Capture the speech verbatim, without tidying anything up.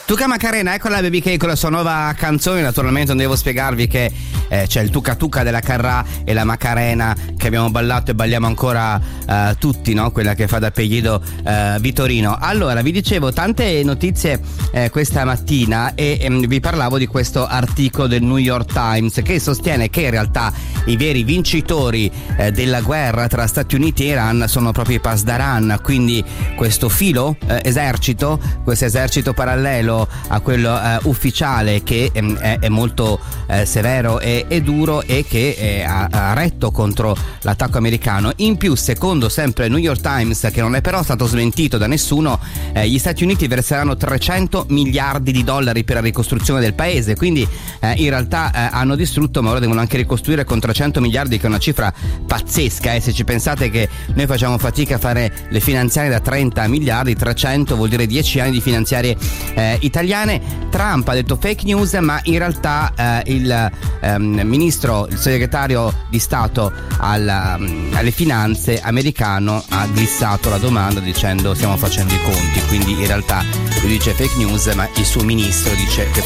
Tuca Macarena, eccola Baby K con la sua nuova canzone. Naturalmente non devo spiegarvi che eh, c'è il Tuca Tuca della Carrà e la Macarena che abbiamo ballato e balliamo ancora eh, tutti, no? Quella che fa da Pellido eh, Vitorino. Allora, vi dicevo tante notizie eh, questa mattina e ehm, vi parlavo di questo articolo del New York Times che sostiene che in realtà i veri vincitori eh, della guerra tra Stati Uniti e Iran sono proprio i Pasdaran, quindi questo filo eh, esercito, questo esercito parallelo a quello eh, ufficiale che ehm, è, è molto eh, severo e, e duro e che eh, ha, ha retto contro l'attacco americano. In più, secondo sempre il New York Times, che non è però stato smentito da nessuno, eh, gli Stati Uniti verseranno trecento miliardi di dollari per la ricostruzione del paese, quindi eh, in realtà eh, hanno distrutto, ma ora devono anche ricostruire con trecento miliardi, che è una cifra pazzesca. Eh. Se ci pensate che noi facciamo fatica a fare le finanziarie da trenta miliardi, trecento vuol dire dieci anni di finanziarie eh, italiane. Trump ha detto fake news, ma in realtà eh, il ehm, ministro, il segretario di Stato al, um, alle finanze americano ha glissato la domanda dicendo stiamo facendo i conti, quindi in realtà lui dice fake news, ma il suo ministro dice che